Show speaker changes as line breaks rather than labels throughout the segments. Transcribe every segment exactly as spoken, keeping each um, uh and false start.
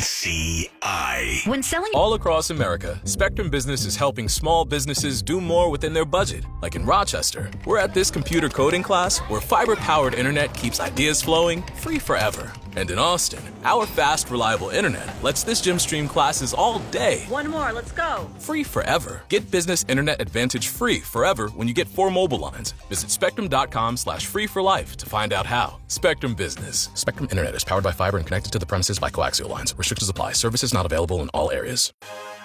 C I.
When selling
all across America, Spectrum Business is helping small businesses do more within their budget. Like in Rochester, we're at this computer coding class where fiber-powered internet keeps ideas flowing free forever. And in Austin, our fast, reliable internet lets this gym stream classes all day.
One more, let's go.
Free forever. Get Business Internet Advantage free forever when you get four mobile lines. Visit spectrum.com slash free for life to find out how. Spectrum Business. Spectrum Internet is powered by fiber and connected to the premises by coaxial lines. Restrictions apply. Services not available in all areas.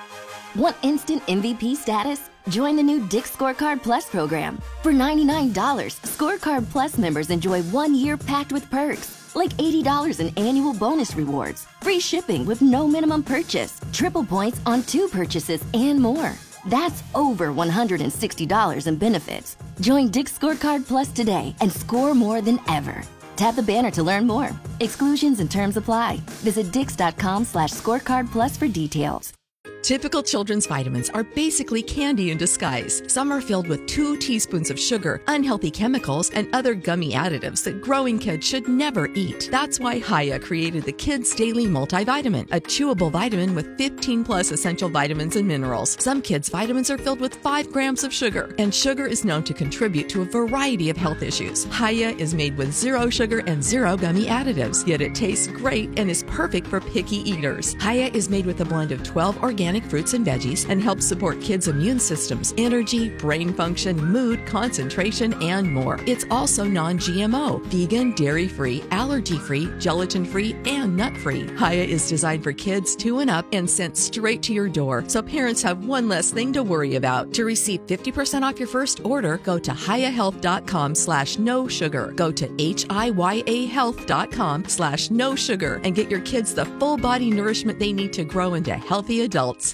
Want instant M V P status? Join the new Dick's Scorecard Plus program. For ninety-nine dollars, Scorecard Plus members enjoy one year packed with perks, like eighty dollars in annual bonus rewards, free shipping with no minimum purchase, triple points on two purchases, and more. That's over one hundred sixty dollars in benefits. Join Dick's Scorecard Plus today and score more than ever. Tap the banner to learn more. Exclusions and terms apply. Visit dix.com slash scorecard plus for details.
Typical children's vitamins are basically candy in disguise. Some are filled with two teaspoons of sugar, unhealthy chemicals, and other gummy additives that growing kids should never eat. That's why Hiya created the Kids Daily Multivitamin, a chewable vitamin with fifteen plus essential vitamins and minerals. Some kids' vitamins are filled with five grams of sugar, and sugar is known to contribute to a variety of health issues. Hiya is made with zero sugar and zero gummy additives, yet it tastes great and is perfect for picky eaters. Hiya is made with a blend of twelve organic fruits and veggies and helps support kids' immune systems, energy, brain function, mood, concentration, and more. It's also non-G M O, vegan, dairy-free, allergy-free, gelatin-free, and nut-free. Hiya is designed for kids two and up and sent straight to your door, so parents have one less thing to worry about. To receive fifty percent off your first order, go to hiyahealth.com slash no sugar. Go to H-I-Y-A health.com slash no sugar and get your kids the full body nourishment they need to grow into healthy adults.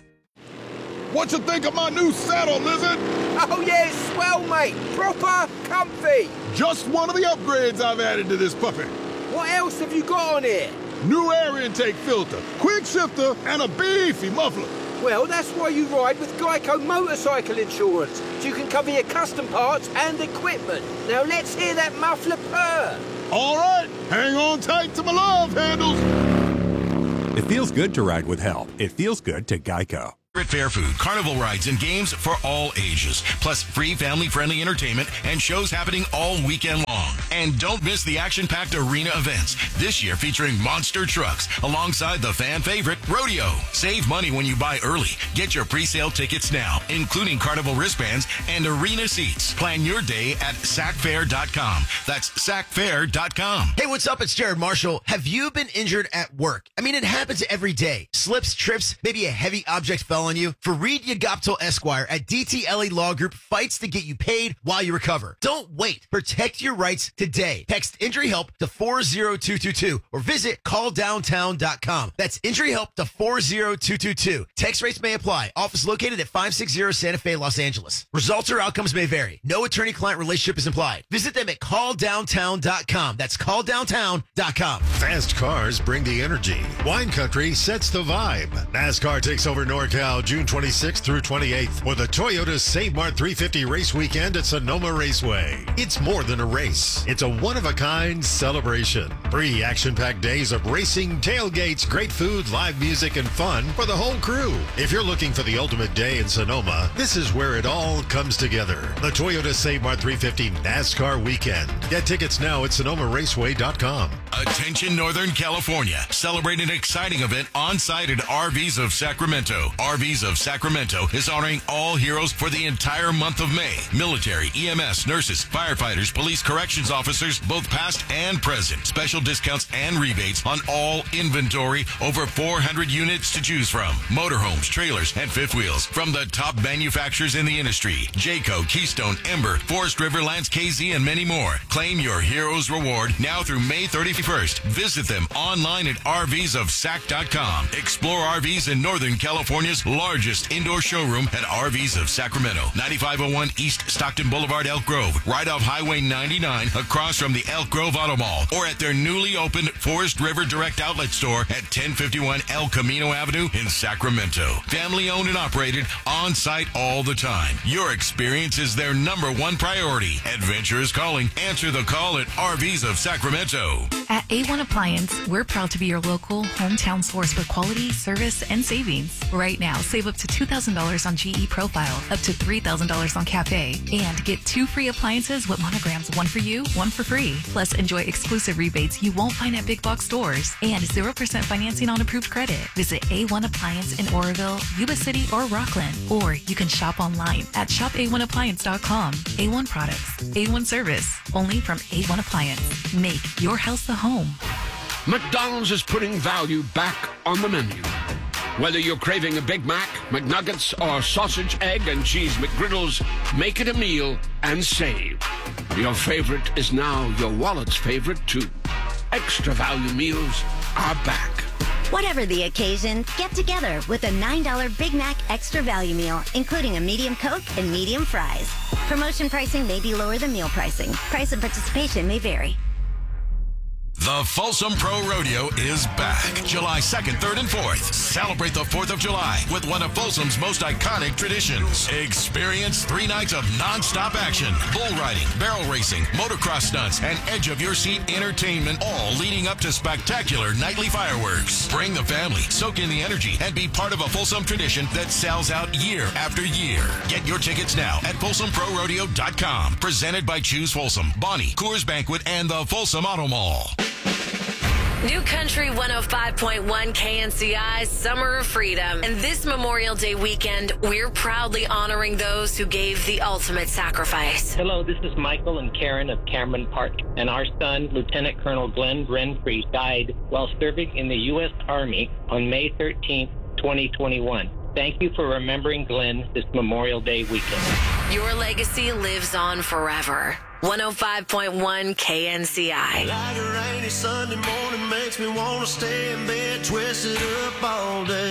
What you think of my new saddle, Lizard?
Oh yeah, it's swell, mate. Proper comfy.
Just one of the upgrades I've added to this puppy.
What else have you got on here?
New air intake filter, quick shifter, and a beefy muffler.
Well, that's why you ride with Geico Motorcycle Insurance, so you can cover your custom parts and equipment. Now let's hear that muffler purr.
All right, hang on tight to my love handles.
It feels good to ride with help. It feels good to Geico.
Fair food, carnival rides, and games for all ages. Plus free family-friendly entertainment and shows happening all weekend long. And don't miss the action-packed arena events, this year featuring monster trucks alongside the fan favorite, Rodeo. Save money when you buy early. Get your pre-sale tickets now, including carnival wristbands and arena seats. Plan your day at sac fair dot com. That's sac fair dot com.
Hey, what's up? It's Jared Marshall. Have you been injured at work? I mean, it happens every day. Slips, trips, maybe a heavy object fell on you. Fareed Yagapto Esquire at D T L A Law Group fights to get you paid while you recover. Don't wait. Protect your rights today. Text Injury Help to four zero two two two or visit call downtown dot com. That's Injury Help to four zero two two two. Text rates may apply. Office located at five sixty Santa Fe, Los Angeles. Results or outcomes may vary. No attorney-client relationship is implied. Visit them at call downtown dot com. That's call downtown dot com.
Fast cars bring the energy. Wine Country sets the vibe. NASCAR takes over NorCal June twenty-sixth through twenty-eighth for the Toyota Save Mart three fifty race weekend at Sonoma Raceway. It's more than a race. It's a one-of-a-kind celebration. Three action-packed days of racing, tailgates, great food, live music, and fun for the whole crew. If you're looking for the ultimate day in Sonoma, this is where it all comes together. The Toyota Save Mart three fifty NASCAR weekend. Get tickets now at sonoma raceway dot com.
Attention Northern California. Celebrate an exciting event on-site at R Vs of Sacramento. R Vs of Sacramento is honoring all heroes for the entire month of May. Military, E M S, nurses, firefighters, police corrections officers, both past and present. Special discounts and rebates on all inventory. Over four hundred units to choose from. Motorhomes, trailers, and fifth wheels from the top manufacturers in the industry. Jayco, Keystone, Ember, Forest River, Lance K Z, and many more. Claim your Heroes Reward now through May thirty-first. Visit them online at R Vs of sac dot com. Explore R Vs in Northern California's largest indoor showroom at R Vs of Sacramento. ninety-five oh one East Stockton Boulevard, Elk Grove. Right off Highway ninety-nine across from the Elk Grove Auto Mall. Or at their newly opened Forest River Direct Outlet Store at ten fifty-one El Camino Avenue in Sacramento. Family owned and operated, on site all the time. Your experience is their number one priority. Adventure is calling. Answer the call at R Vs of Sacramento.
At A one Appliance, we're proud to be your local hometown source for quality, service, and savings. Right now, save up to two thousand dollars on G E Profile, up to three thousand dollars on Cafe, and get two free appliances with monograms, one for you, one for free. Plus, enjoy exclusive rebates you won't find at big box stores and zero percent financing on approved credit. Visit A one Appliance in Oroville, Yuba City, or Rockland, or you can shop online at shop a one appliance dot com. A one products, A one service, only from A one Appliance. Make your house the home.
McDonald's is putting value back on the menu. Whether you're craving a Big Mac, McNuggets, or sausage, egg, and cheese McGriddles, make it a meal and save. Your favorite is now your wallet's favorite, too. Extra value meals are back.
Whatever the occasion, get together with a nine dollar Big Mac Extra Value Meal, including a medium Coke and medium fries. Promotion pricing may be lower than meal pricing. Price and participation may vary.
The Folsom Pro Rodeo is back July second, third, and fourth. Celebrate the fourth of July with one of Folsom's most iconic traditions. Experience three nights of non-stop action, bull riding, barrel racing, motocross stunts, and edge-of-your-seat entertainment, all leading up to spectacular nightly fireworks. Bring the family, soak in the energy, and be part of a Folsom tradition that sells out year after year. Get your tickets now at folsom pro rodeo dot com. Presented by Choose Folsom, Bonnie, Coors Banquet, and the Folsom Auto Mall.
New Country one oh five point one K N C I Summer of Freedom. And this Memorial Day weekend, we're proudly honoring those who gave the ultimate sacrifice.
Hello, this is Michael and Karen of Cameron Park. And our son, Lieutenant Colonel Glenn Renfree, died while serving in the U S Army on May thirteenth, twenty twenty-one. Thank you for remembering Glenn this Memorial Day weekend.
Your legacy lives on forever. one oh five point one K N C I.
Like a rainy Sunday morning makes me want to stay in bed, twisted up all day.